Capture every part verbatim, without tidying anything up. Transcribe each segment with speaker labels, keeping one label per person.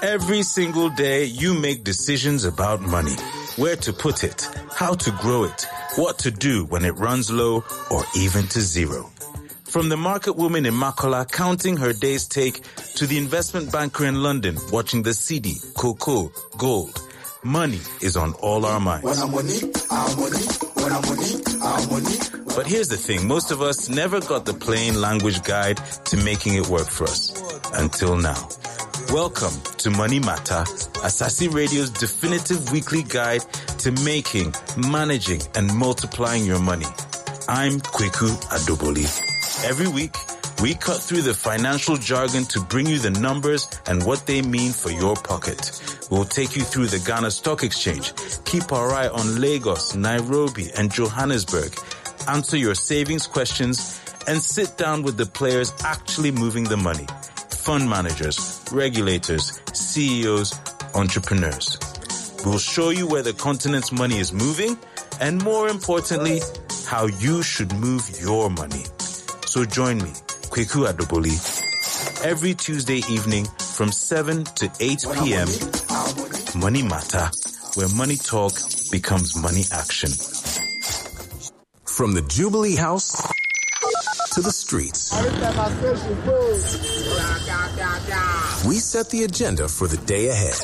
Speaker 1: Every single day, you make decisions about money. Where to put it, how to grow it, what to do when it runs low or even to zero. From the market woman in Makola counting her day's take to the investment banker in London watching the C D, cocoa, gold. Money is on all our minds. When I'm money, I'm money. When I'm money, I'm money. But here's the thing. Most of us never got the plain language guide to making it work for us. Until now. Welcome to Money Matter, Asasi Radio's definitive weekly guide to making, managing, and multiplying your money. I'm Kweku Adoboli. Every week, we cut through the financial jargon to bring you the numbers and what they mean for your pocket. We'll take you through the Ghana Stock Exchange, keep our eye on Lagos, Nairobi, and Johannesburg, answer your savings questions, and sit down with the players actually moving the money. Fund managers, regulators, C E Os, entrepreneurs. We'll show you where the continent's money is moving, and more importantly, how you should move your money. So join me, Kweku Adoboli, every Tuesday evening from seven to eight p.m. Money Matter, where money talk becomes money action.
Speaker 2: From the Jubilee House to the streets, we set the agenda for the day ahead.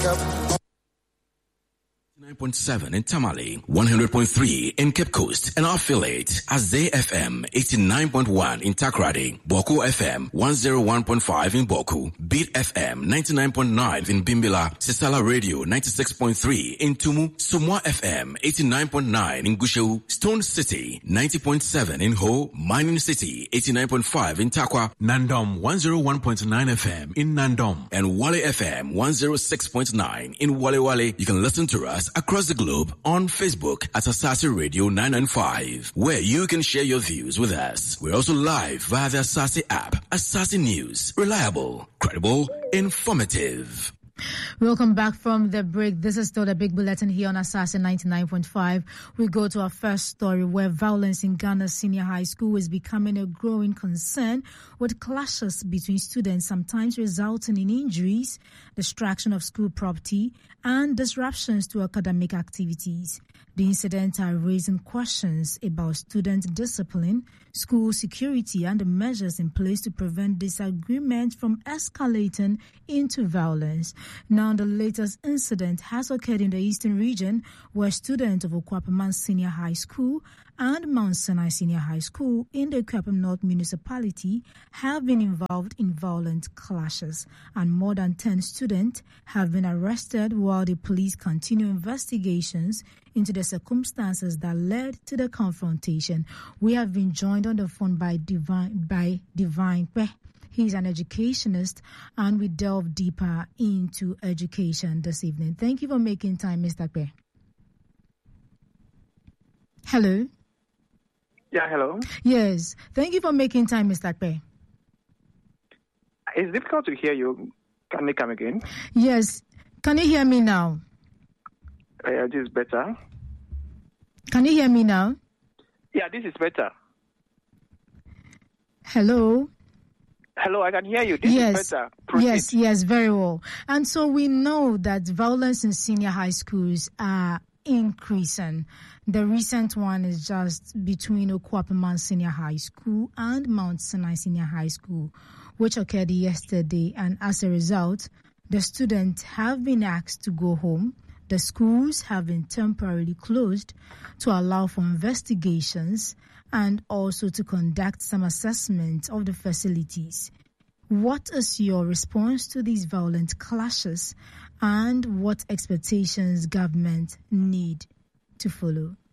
Speaker 3: nine point seven in Tamale, one hundred point three in Cape Coast, and our affiliate Azay F M eighty-nine point one in Takrady, Boku F M one oh one point five in Boku, Beat F M ninety-nine point nine in Bimbila, Sisala Radio ninety-six point three in Tumu, Sumwa F M eighty-nine point nine in Gushewu, Stone City ninety point seven in Ho, Mining City eighty-nine point five in Takwa, Nandom one oh one point nine F M in Nandom, and Wale F M one oh six point nine in Wale Wale. You can listen to us across the globe on Facebook at Asasi Radio nine ninety-five, where you can share your views with us. We're also live via the Asasi app. Asasi News. Reliable, credible, informative.
Speaker 4: Welcome back from the break. This is still the Big Bulletin here on Asasi ninety-nine point five. We go to our first story, where violence in Ghana's senior high school is becoming a growing concern, with clashes between students sometimes resulting in injuries, destruction of school property, and disruptions to academic activities. The incidents are raising questions about student discipline, school security, and the measures in place to prevent disagreement from escalating into violence. Now, the latest incident has occurred in the eastern region, where students of Okwapaman Senior High School and Mount Sinai Senior High School in the Kwapam North municipality have been involved in violent clashes, and more than ten students have been arrested while the police continue investigations into the circumstances that led to the confrontation. We have been joined on the phone by Divine by Divine Pe. He's an educationist, and we delve deeper into education this evening. Thank you for making time, Mister Pe. Hello.
Speaker 5: Yeah, hello.
Speaker 4: Yes, thank you for making time, Mister Pe.
Speaker 5: It's difficult to hear you. Can you come again?
Speaker 4: Yes. Can you hear me now?
Speaker 5: Uh, this is better.
Speaker 4: Can you hear me now?
Speaker 5: Yeah, this is better.
Speaker 4: Hello?
Speaker 5: Hello, I can hear you. This
Speaker 4: yes.
Speaker 5: is better. Proceed.
Speaker 4: Yes, yes, very well. And so we know that violence in senior high schools are increasing. The recent one is just between Okwapaman Senior High School and Mount Sinai Senior High School, which occurred yesterday. And as a result, the students have been asked to go home. The schools have been temporarily closed to allow for investigations and also to conduct some assessment of the facilities. What is your response to these violent clashes, and what expectations government need to follow?